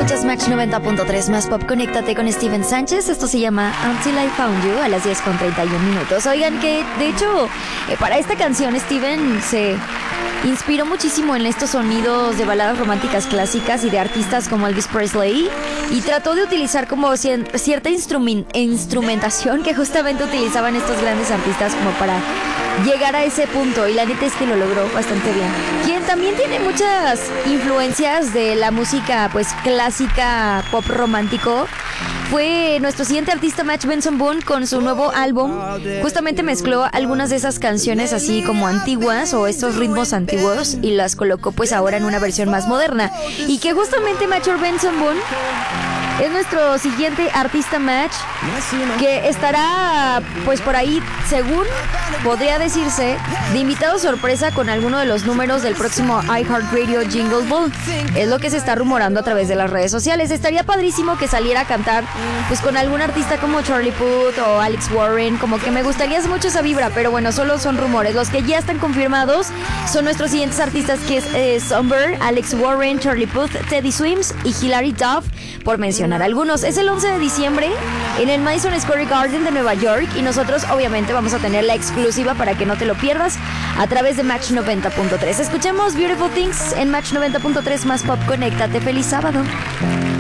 Escuchas Match 90.3 más pop. Conéctate con Steven Sánchez. Esto se llama Until I Found You a las 10:31. Oigan, que de hecho para esta canción Steven se inspiró muchísimo en estos sonidos de baladas románticas clásicas y de artistas como Elvis Presley, y trató de utilizar como cierta instrumentación que justamente utilizaban estos grandes artistas como para llegar a ese punto, y la neta es que lo logró bastante bien. Quien también tiene muchas influencias de la música pues clásica pop romántico fue nuestro siguiente artista, Match Benson Boone, con su nuevo álbum. Justamente mezcló algunas de esas canciones así como antiguas o estos ritmos antiguos y las colocó pues ahora en una versión más moderna, y que justamente Match Benson Boone es nuestro siguiente artista Match, que estará pues por ahí, según podría decirse, de invitado sorpresa con alguno de los números del próximo iHeartRadio Jingle Ball. Es lo que se está rumorando a través de las redes sociales. Estaría padrísimo que saliera a cantar pues con algún artista como Charlie Puth o Alex Warren. Como que me gustaría mucho esa vibra, pero bueno, solo son rumores. Los que ya están confirmados son nuestros siguientes artistas, que es Somber, Alex Warren, Charlie Puth, Teddy Swims y Hilary Duff, por mencionar algunos. Es el 11 de diciembre en el Madison Square Garden de Nueva York, y nosotros obviamente vamos a tener la exclusiva para que no te lo pierdas a través de Match 90.3. Escuchemos Beautiful Things en Match 90.3 más pop. Conéctate. Feliz sábado.